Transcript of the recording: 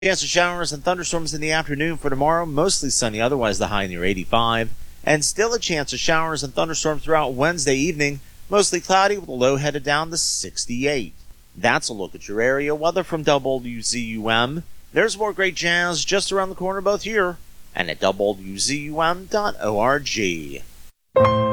Chance of showers and thunderstorms in the afternoon for tomorrow. Mostly sunny, otherwise the high near 85. And still a chance of showers and thunderstorms throughout Wednesday evening. Mostly cloudy with a low headed down to 68. That's a look at your area weather from WZUM. There's more great jazz just around the corner both here and at WZUM.org.